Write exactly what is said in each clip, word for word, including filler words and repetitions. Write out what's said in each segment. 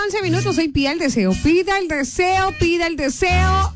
once minutos. Hoy pida el deseo, pida el deseo, pida el deseo.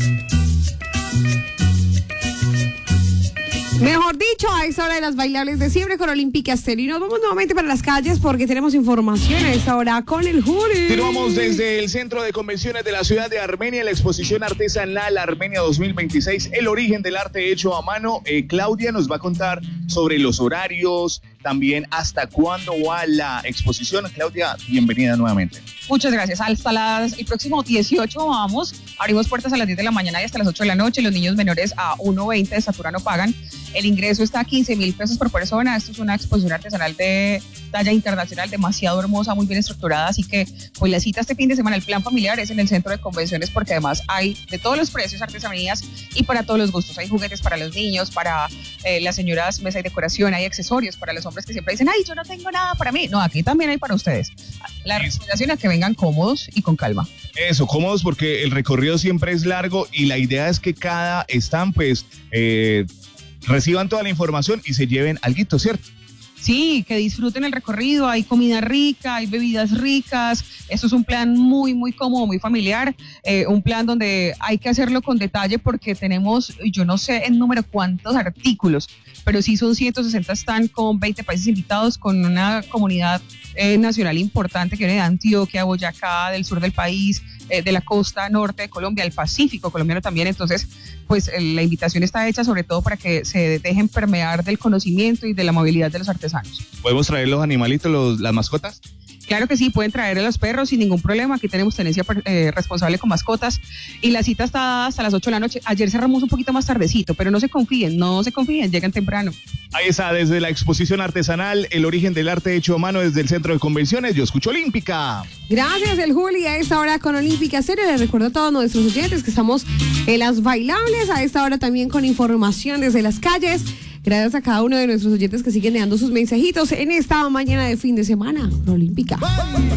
Mejor dicho, a esta hora de las bailables de siempre con Olímpica Estéreo. Y nos vamos nuevamente para las calles porque tenemos información a esta hora con el Juli. Continuamos desde el Centro de Convenciones de la ciudad de Armenia, la exposición artesanal Armenia dos mil veintiséis, el origen del arte hecho a mano. Eh, Claudia nos va a contar sobre los horarios, también hasta cuándo va la exposición. Claudia, bienvenida nuevamente. Muchas gracias. Hasta las, el próximo dieciocho vamos, abrimos puertas a las diez de la mañana y hasta las ocho de la noche. Los niños menores a uno veinte de estatura no pagan. El ingreso está a quince mil pesos por persona. Esto es una exposición artesanal de talla internacional, demasiado hermosa, muy bien estructurada. Así que, pues la cita este fin de semana, el plan familiar es en el Centro de Convenciones porque además hay de todos los precios, artesanías y para todos los gustos. Hay juguetes para los niños, para eh, las señoras, mesa y decoración, hay accesorios para los hombres que siempre dicen, ay, yo no tengo nada para mí. No, aquí también hay para ustedes. La recomendación es que vengan cómodos y con calma. Eso, cómodos porque el recorrido siempre es largo y la idea es que cada stand, pues, eh, reciban toda la información y se lleven alguito, ¿cierto? Sí, que disfruten el recorrido, hay comida rica, hay bebidas ricas, esto es un plan muy, muy cómodo, muy familiar, eh, un plan donde hay que hacerlo con detalle porque tenemos, yo no sé en número cuántos artículos, pero sí son ciento sesenta stands con veinte países invitados, con una comunidad eh, nacional importante que viene de Antioquia, Boyacá, del sur del país, eh, de la costa norte de Colombia, el Pacífico colombiano también, entonces pues eh, la invitación está hecha sobre todo para que se dejen permear del conocimiento y de la movilidad de los artesanos. ¿Podemos traer los animalitos, los, las mascotas? Claro que sí, pueden traer a los perros sin ningún problema. Aquí tenemos tenencia eh, responsable con mascotas y la cita está hasta las ocho de la noche. Ayer cerramos un poquito más tardecito, pero no se confíen, no se confíen, llegan temprano. Ahí está, desde la exposición artesanal, el origen del arte hecho a mano desde el Centro de Convenciones. Yo escucho Olímpica. Gracias, el Juli, a esta hora con Olímpica Estéreo. Les recuerdo a todos nuestros oyentes que estamos en las bailables, a esta hora también con información desde las calles. Gracias a cada uno de nuestros oyentes que siguen dejando sus mensajitos en esta mañana de fin de semana. Olímpica.